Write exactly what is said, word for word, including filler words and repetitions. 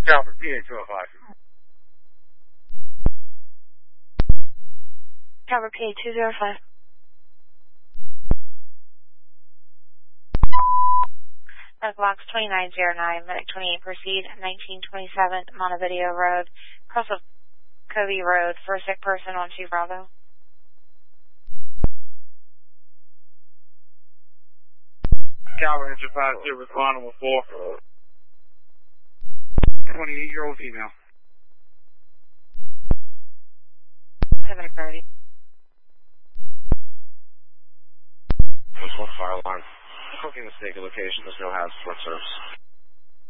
Calvert, P A two oh five. Calvert, P A two oh five. Medical box twenty-nine oh nine, Medic twenty-eight, proceed, nineteen twenty-seven, Montevideo Road, cross of Kobe Road, for a sick person on two Bravo. Calvert, engine five zero, respond on four. twenty-eight-year-old female. Seven priority. There's one fire alarm. Cooking mistake location, there's no hazard for service.